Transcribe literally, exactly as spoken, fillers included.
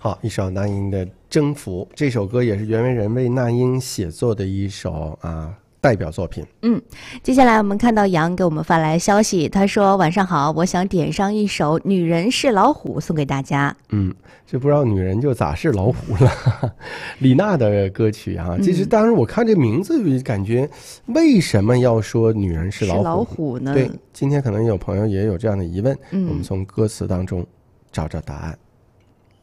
好，一首那英的《征服》，这首歌也是袁惟仁为那英写作的一首啊代表作品。 嗯，接下来我们看到杨给我们发来消息，他说晚上好，我想点上一首《女人是老虎》送给大家。 嗯，这不知道女人就咋是老虎了。李娜的歌曲啊，其实当时我看这名字感觉为什么要说女人是老虎, 是老虎呢？ 对，今天可能有朋友也有这样的疑问， 嗯， 我们从歌词当中找找答案。